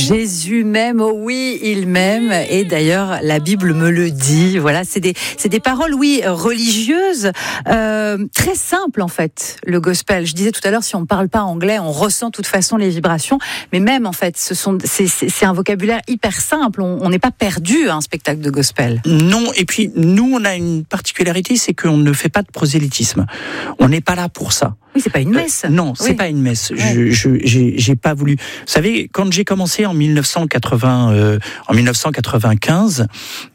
Jésus m'aime, oh oui, il m'aime. Et d'ailleurs, la Bible me le dit. Voilà, c'est des paroles, oui, religieuses, très simples en fait. Le gospel. Je disais tout à l'heure, si on ne parle pas anglais, on ressent de toute façon les vibrations. Mais même en fait, c'est un vocabulaire hyper simple. On n'est pas perdu à un spectacle de gospel. Non. Et puis nous, on a une particularité, c'est qu'on ne fait pas de prosélytisme. On n'est pas là pour ça. Oui, c'est pas une messe. Non, c'est pas une messe. Ouais. J'ai pas voulu. Vous savez, quand j'ai commencé en 1995,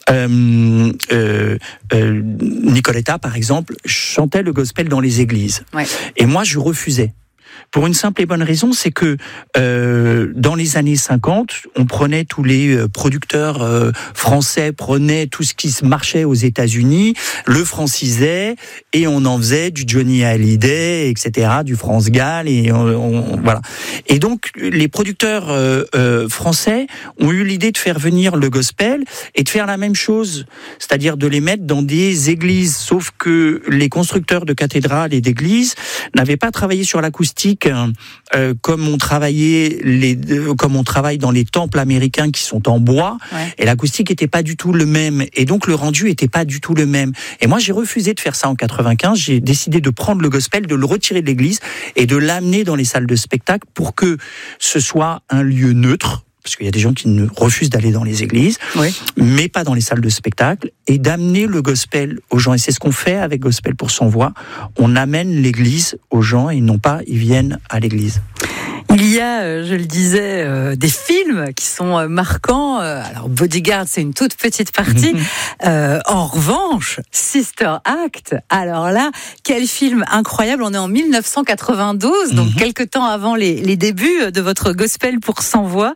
Nicoletta, par exemple, chantait le gospel dans les églises. Ouais. Et moi, je refusais. Pour une simple et bonne raison, c'est que dans les années 50, on prenait tous les producteurs français, prenaient tout ce qui marchait aux États-Unis, le francisait, et on en faisait du Johnny Hallyday, etc., du France Gall, et voilà. Et donc, les producteurs français ont eu l'idée de faire venir le gospel et de faire la même chose, c'est-à-dire de les mettre dans des églises, sauf que les constructeurs de cathédrales et d'églises n'avaient pas travaillé sur l'acoustique comme on travaille dans les temples américains qui sont en bois, et l'acoustique était pas du tout le même, et donc le rendu était pas du tout le même. Et moi j'ai refusé de faire ça en 95, j'ai décidé de prendre le gospel, de le retirer de l'église et de l'amener dans les salles de spectacle pour que ce soit un lieu neutre, parce qu'il y a des gens qui refusent d'aller dans les églises, mais pas dans les salles de spectacle, et d'amener le gospel aux gens. Et c'est ce qu'on fait avec Gospel pour son voix. On amène l'église aux gens, et non pas ils viennent à l'église. Il y a, je le disais, des films qui sont marquants. Alors, Bodyguard, c'est une toute petite partie. En revanche, Sister Act, alors là, quel film incroyable. On est en 1992, donc quelque temps avant les débuts de votre Gospel pour 100 voix.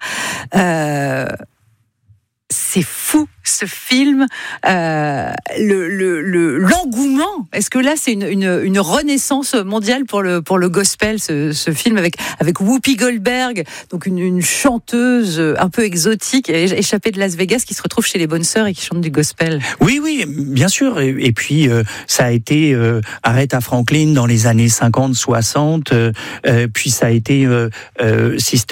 C'est fou, ce film, l'engouement. Est-ce que là, c'est une renaissance mondiale pour le gospel, ce film avec Whoopi Goldberg, donc une chanteuse un peu exotique, échappée de Las Vegas, qui se retrouve chez les Bonnes Sœurs et qui chante du gospel. Oui, bien sûr. Et puis, ça a été Aretha Franklin dans les années 50, 60, puis ça a été Sister